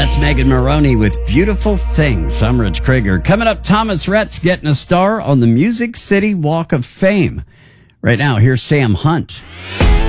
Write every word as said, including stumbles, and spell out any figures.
That's Megan Maroney with Beautiful Things. I'm Rich Krieger. Coming up, Thomas Rhett's getting a star on the Music City Walk of Fame. Right now, here's Sam Hunt.